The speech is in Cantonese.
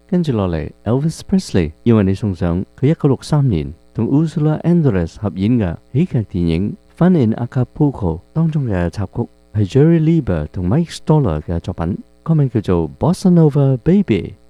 跟住落嚟 ，Elvis Presley 要為你送上佢1963年同 Ursula Andress 合演嘅喜劇電影《Fun in Acapulco》當中嘅插曲，係 Jerry Leiber 同 Mike Stoller 嘅作品，歌名叫做《Bossa Nova Baby》。